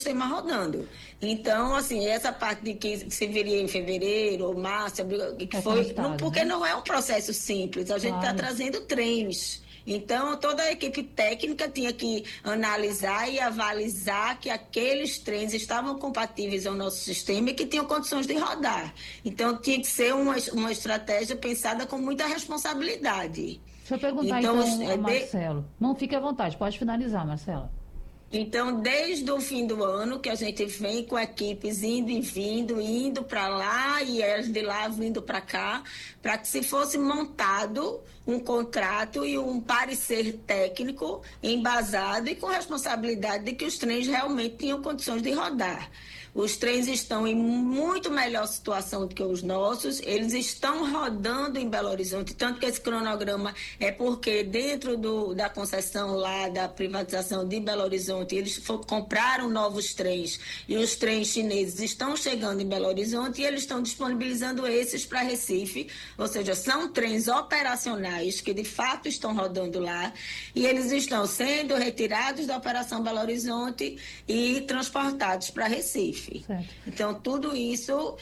sistema rodando. Então, assim, essa parte de que se viria em fevereiro ou março, abril, que foi, não, porque não é um processo simples, a gente está trazendo trens. Então, toda a equipe técnica tinha que analisar e avalizar que aqueles trens estavam compatíveis ao nosso sistema e que tinham condições de rodar. Então, tinha que ser uma estratégia pensada com muita responsabilidade. Deixa eu perguntar então ao Marcelo. Não, fique à vontade, pode finalizar, Marcelo. Então, desde o fim do ano, que a gente vem com equipes indo e vindo, indo para lá e elas de lá vindo para cá, para que se fosse montado um contrato e um parecer técnico embasado e com responsabilidade de que os trens realmente tinham condições de rodar. Os trens estão em muito melhor situação do que os nossos, eles estão rodando em Belo Horizonte, tanto que esse cronograma é porque dentro da concessão lá, da privatização de Belo Horizonte, eles compraram novos trens e os trens chineses estão chegando em Belo Horizonte e eles estão disponibilizando esses para Recife, ou seja, são trens operacionais que de fato estão rodando lá e eles estão sendo retirados da Operação Belo Horizonte e transportados para Recife. Certo. Então, tudo isso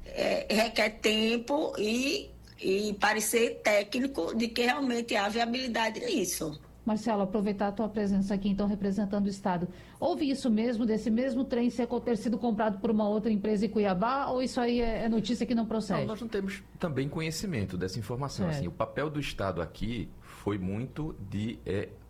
requer tempo e parecer técnico de que realmente há viabilidade nisso. Marcelo, aproveitar a tua presença aqui, então, representando o Estado. Houve isso mesmo, desse mesmo trem ter sido comprado por uma outra empresa em Cuiabá, ou isso aí é notícia que não procede? Não, nós não temos também conhecimento dessa informação. Assim, o papel do Estado aqui foi muito de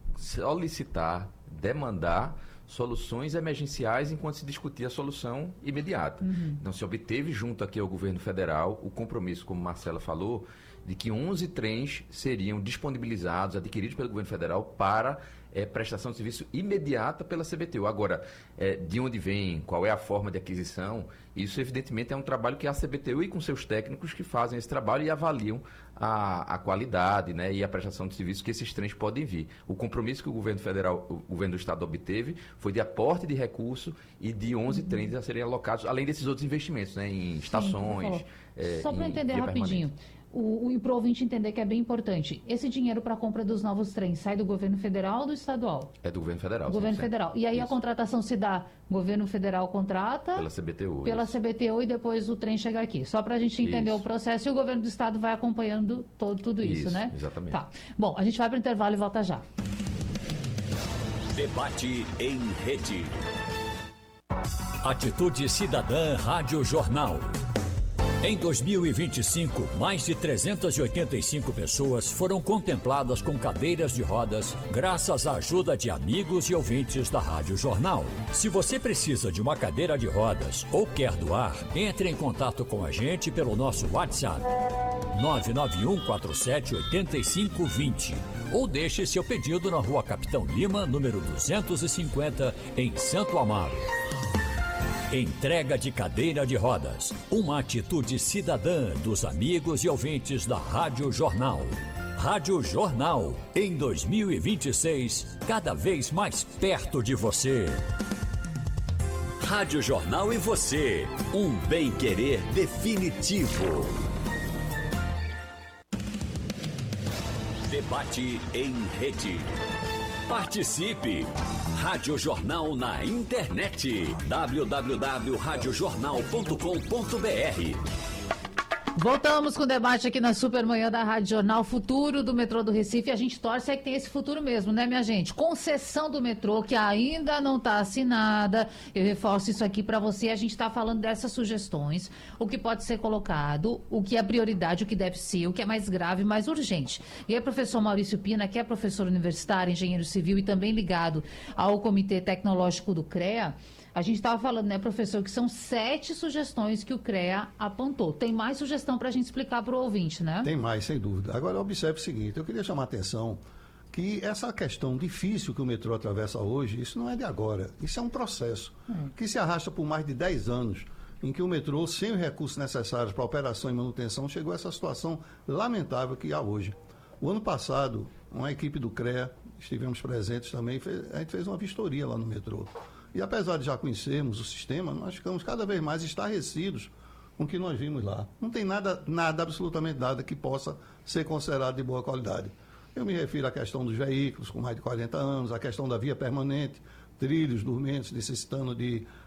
solicitar, demandar soluções emergenciais enquanto se discutia a solução imediata. Então, se obteve junto aqui ao governo federal o compromisso, como Marcela falou, de que 11 trens seriam disponibilizados, adquiridos pelo governo federal para prestação de serviço imediata pela CBTU. Agora, de onde vem, qual é a forma de aquisição, isso evidentemente é um trabalho que a CBTU e com seus técnicos que fazem esse trabalho e avaliam a qualidade, né, e a prestação de serviço que esses trens podem vir. O compromisso que o governo federal, o governo do estado obteve foi de aporte de recurso e de 11 trens a serem alocados, além desses outros investimentos, né, em estações. Só para entender rapidinho. E para o ouvinte entender que é bem importante, esse dinheiro para a compra dos novos trens sai do governo federal ou do estadual? É do governo federal. Governo federal. E aí Isso. A contratação se dá, governo federal contrata... Pela CBTU. Pela CBTU e depois o trem chega aqui. Só para a gente entender o processo e o governo do estado vai acompanhando tudo isso, né? Exatamente. Tá. Bom, a gente vai para o intervalo e volta já. Debate em rede. Atitude Cidadã Rádio Jornal. Em 2025, mais de 385 pessoas foram contempladas com cadeiras de rodas graças à ajuda de amigos e ouvintes da Rádio Jornal. Se você precisa de uma cadeira de rodas ou quer doar, entre em contato com a gente pelo nosso WhatsApp 991478520 ou deixe seu pedido na Rua Capitão Lima, número 250, em Santo Amaro. Entrega de cadeira de rodas. Uma atitude cidadã dos amigos e ouvintes da Rádio Jornal. Rádio Jornal, em 2026, cada vez mais perto de você. Rádio Jornal e você. Um bem-querer definitivo. Debate em rede. Participe! Rádio Jornal na internet. www.radiojornal.com.br. Voltamos com o debate aqui na Supermanhã da Rádio Jornal, futuro do metrô do Recife. A gente torce que tem esse futuro mesmo, né, minha gente? Concessão do metrô, que ainda não está assinada. Eu reforço isso aqui para você. A gente está falando dessas sugestões, o que pode ser colocado, o que é prioridade, o que deve ser, o que é mais grave, mais urgente. E aí, professor Maurício Pina, que é professor universitário, engenheiro civil e também ligado ao Comitê Tecnológico do CREA, a gente estava falando, né, professor, que são 7 sugestões que o CREA apontou. Tem mais sugestão para a gente explicar para o ouvinte, né? Tem mais, sem dúvida. Agora, observe o seguinte, eu queria chamar a atenção que essa questão difícil que o metrô atravessa hoje, isso não é de agora. Isso é um processo que se arrasta por mais de 10 anos, em que o metrô, sem os recursos necessários para operação e manutenção, chegou a essa situação lamentável que há hoje. O ano passado, uma equipe do CREA, estivemos presentes também, a gente fez uma vistoria lá no metrô. E apesar de já conhecermos o sistema, nós ficamos cada vez mais estarrecidos com o que nós vimos lá. Não tem nada, absolutamente nada que possa ser considerado de boa qualidade. Eu me refiro à questão dos veículos com mais de 40 anos, à questão da via permanente, trilhos dormentes necessitando de